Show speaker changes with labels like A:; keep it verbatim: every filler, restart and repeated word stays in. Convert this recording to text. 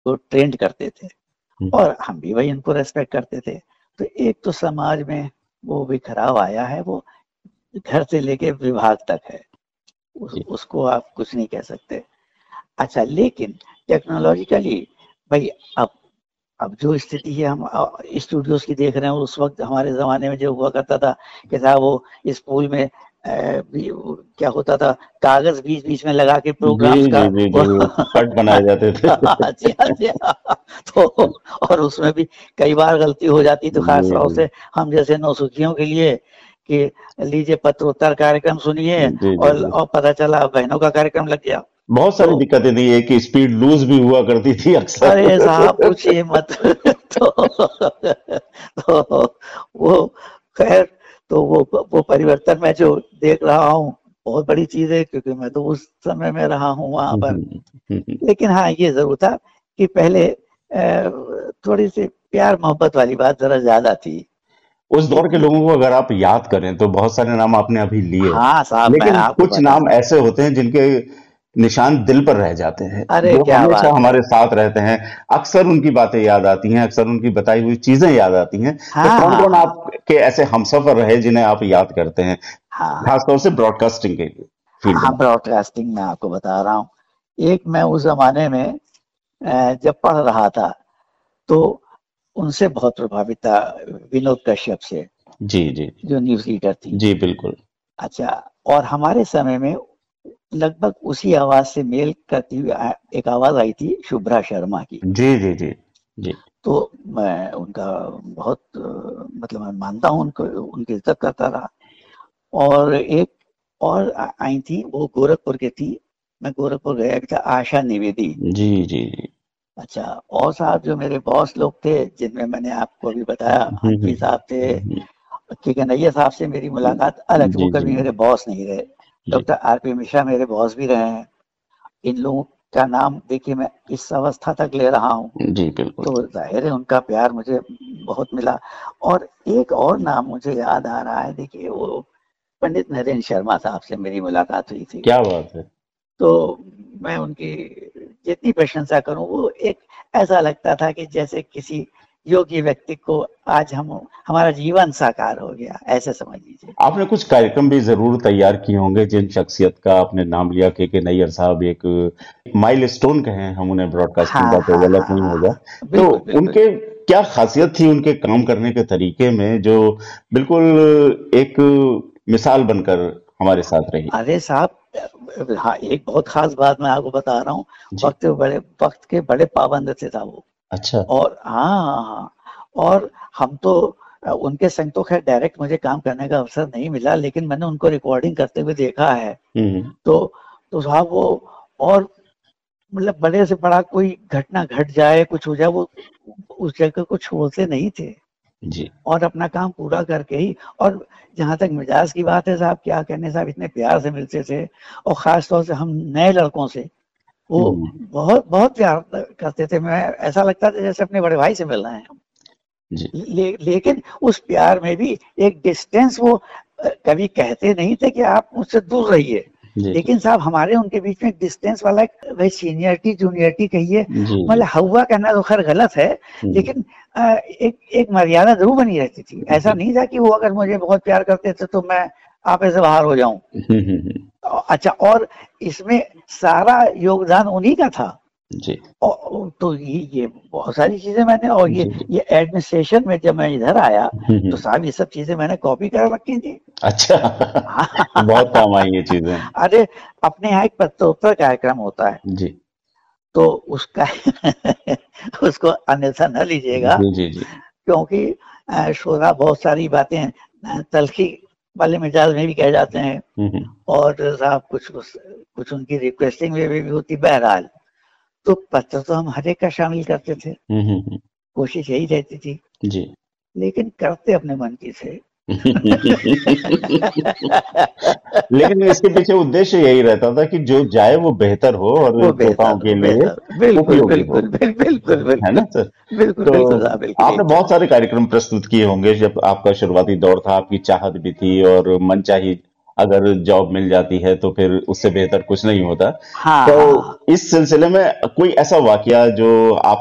A: को ट्रेंड करते थे
B: हम्म,
A: और हम भी वही उनको रेस्पेक्ट करते थे। तो एक तो समाज में वो बिखराव आया है, वो घर से लेके विभाग तक है, उस,
B: जी
A: उसको आप कुछ नहीं कह सकते। अच्छा, लेकिन टेक्नोलॉजिकली भाई, अब अब जो स्थिति है हम स्टूडियोज की देख रहे हैं, उस वक्त हमारे जमाने में जो हुआ करता था कि साहब वो स्कूल में अ, भी, वो क्या होता था, कागज बीच बीच में लगा के
B: जी
A: प्रोग्राम्स का
B: जी जी
A: वो
B: जी वो कट बनाए जाते थे।
A: हाँ जी, हाँ जी, हाँ। तो और उसमें भी कई बार गलती हो जाती, तो खास
B: जी
A: तौर
B: जी
A: से हम जैसे नौसुखियों के लिए कि लीजिए पत्रोत्तर कार्यक्रम सुनिए,
B: जी जी
A: और,
B: जी
A: और पता चला बहनों का कार्यक्रम लग गया।
B: बहुत
A: तो
B: सारी दिक्कतें थी, एक स्पीड लूज भी हुआ करती थी
A: अरे साहब
B: अक्सर।
A: पूछिए मत। तो, तो वो खैर, तो वो वो परिवर्तन मैं जो देख रहा हूँ बहुत बड़ी चीज है, क्योंकि मैं तो उस समय में रहा हूँ वहां
B: हम्म,
A: पर।
B: हम्म, हम्म।
A: लेकिन हाँ, ये जरूर था कि पहले अ, थोड़ी सी प्यार मोहब्बत वाली बात जरा ज्यादा थी।
B: उस दौर के
A: इतनी,
B: लोगों को अगर आप याद करें तो बहुत सारे नाम आपने अभी लिए,
A: हाँ साहब, मैं
B: लेकिन
A: आपको
B: कुछ
A: बता
B: नाम
A: रहा हूँ।
B: ऐसे होते हैं जिनके निशान दिल पर रह जाते हैं,
A: अरे
B: जो
A: क्या
B: हमेशा
A: बात है।
B: हमारे साथ रहते हैं। अक्सर उनकी बातें याद आती हैं, अक्सर उनकी बताई हुई चीजें याद आती हैं। तो
A: हाँ
B: कौन
A: हाँ
B: कौन
A: हाँ
B: आपके ऐसे हमसफर रहे जिन्हें आप याद करते हैं,
A: हाँ
B: खासतौर से ब्रॉडकास्टिंग के फील्ड
A: हाँ,
B: में?
A: ब्रॉडकास्टिंग में आपको बता रहा हूँ। एक, मैं उस जमाने में अ, जब पढ़ रहा था, तो उनसे बहुत प्रभावित था, विनोद कश्यप से,
B: जी जी
A: जो न्यूज रीडर थी।
B: जी बिल्कुल।
A: अच्छा, और हमारे समय में लगभग उसी आवाज से मेल करती हुई आ- एक आवाज आई थी शुभ्रा शर्मा की।
B: जी जी जी जी
A: तो मैं उनका बहुत अ, मतलब मैं मानता हूँ उनको, उनकी इज्जत करता रहा। और एक और आ- आई थी, वो गोरखपुर की थी, मैं गोरखपुर गया भी था, आशा निवेदी।
B: जी जी जी।
A: अच्छा, और साहब जो मेरे बॉस लोग थे, जिनमें मैंने आपको अभी बताया,
B: हम्म,
A: हनफी साहब थे,
B: हम्म,
A: के कन्हैया साहब से मेरी मुलाकात अलग थी, वो
B: जी जी
A: कभी मेरे बॉस नहीं रहे।
B: जी
A: डॉक्टर आर पी मिश्रा मेरे बॉस भी रहे हैं। इन लोगों का नाम देखिए मैं इस अवस्था तक ले रहा हूँ,
B: जी बिल्कुल।
A: तो जाहिर है उनका प्यार मुझे बहुत मिला। और एक और नाम मुझे याद आ रहा है, देखिए वो पंडित नरेंद्र शर्मा साहब से मेरी मुलाकात हुई थी।
B: क्या बात है।
A: तो मैं उनकी जितनी प्रशंसा करूं, वो एक ऐसा लगता था कि जैसे किसी योग्य व्यक्ति को आज हम हमारा जीवन साकार हो गया, ऐसे समझ लीजिए।
B: आपने कुछ कार्यक्रम भी जरूर तैयार किए होंगे जिन शख्सियत का आपने नाम लिया, के के नैयर साहब एक माइलस्टोन कहें हम उन्हें, ब्रॉडकास्टिंग
A: हाँ
B: का तो
A: हाँ
B: गलत
A: हाँ
B: नहीं
A: हाँ
B: होगा।
A: हाँ,
B: तो
A: बिल्कुल बिल्कुल।
B: उनके क्या खासियत थी उनके काम करने के तरीके में, जो बिल्कुल एक मिसाल बनकर हमारे साथ रही?
A: अरे साहब, हाँ, एक बहुत खास बात मैं आपको बता रहा हूँ।
B: जी।
A: वक्त के बड़े वक्त के बड़े पाबंद थे साहब वो।
B: अच्छा।
A: और हाँ हाँ हाँ, और हम तो अ, उनके संग तो खैर डायरेक्ट मुझे काम करने का अवसर नहीं मिला, लेकिन मैंने उनको रिकॉर्डिंग करते हुए देखा है।
B: हम्म।
A: तो तो साहब वो, और मतलब बड़े से बड़ा कोई घटना घट जाए, कुछ हो जाए, वो उस जगह को छोड़ते नहीं थे,
B: जी।
A: और अपना काम पूरा करके ही। और जहां तक मिजाज की बात है साहब, क्या कहने साहब, इतने प्यार से मिलते थे। और खास तौर से हम नए लड़कों से वो
B: हम्म।
A: बहुत बहुत प्यार करते थे। मैं, ऐसा लगता था जैसे अपने बड़े भाई से मिल रहे हैं हम।
B: जी
A: ले, लेकिन उस प्यार में भी एक डिस्टेंस, वो अ, कभी कहते नहीं थे कि आप मुझसे दूर रहिए,
B: जी जी
A: लेकिन साहब हमारे उनके बीच में एक डिस्टेंस वाला एक, भाई सीनियरिटी जूनियरिटी कहिए,
B: जी जी।
A: मतलब हवा कहना तो खैर गलत है,
B: हम्म,
A: लेकिन अ, एक एक मर्यादा जरूर बनी रहती थी। ऐसा
B: जी।
A: नहीं था कि वो अगर मुझे बहुत प्यार करते थे तो मैं आप ऐसे बाहर हो जाऊं।
B: हम्म, हम्म, हम्म,
A: अच्छा, और इसमें सारा योगदान उन्हीं का था।
B: जी
A: और तो ये ये बहुत सारी चीजें मैंने, और ये
B: जी जी।
A: ये एडमिनिस्ट्रेशन में जब मैं इधर आया,
B: हम्म,
A: तो
B: हम्म।
A: साहब ये सब चीजें मैंने कॉपी कर रखी थी।
B: अच्छा। बहुत काम आई ये चीजें।
A: अरे, अपने यहाँ एक पत्रोत्तर कार्यक्रम होता है,
B: जी
A: तो उसका उसको अन्यथा न लीजिएगा,
B: जी जी जी।
A: क्योंकि अ, श्रोता बहुत सारी बातें अ, तलखी वाले मिजाज में भी कह जाते हैं,
B: हम्म, हम्म,
A: और साहब कुछ कुछ कुछ उनकी रिक्वेस्टिंग में भी होती। बहरहाल, तो पत्र तो हम हर एक का शामिल करते थे,
B: हम्म, हम्म, हम्म,
A: कोशिश यही रहती थी,
B: जी।
A: लेकिन करते अपने मन की थे।
B: लेकिन इसके पीछे उद्देश्य यही रहता था कि जो जाए वो बेहतर हो और
A: वो
B: श्रोताओं
A: बेहतर
B: के
A: हो,
B: लिए
A: बेहतर, बिल्कुल
B: उपयोगी हो,
A: बिल्कुल बिल्कुल बिल्कुल
B: है ना
A: बिल्कुल
B: सर?
A: बिल्कुल
B: तो
A: बिल्कुल साहब, बिल्कुल यही
B: आपने
A: था।
B: बहुत सारे कार्यक्रम प्रस्तुत किए होंगे, जब आपका शुरुआती दौर था, आपकी चाहत भी थी और मनचाही अगर जॉब मिल जाती है तो फिर उससे बेहतर कुछ नहीं होता।
A: हाँ
B: तो
A: हाँ हाँ।
B: इस सिलसिले में कोई ऐसा वाकया जो आप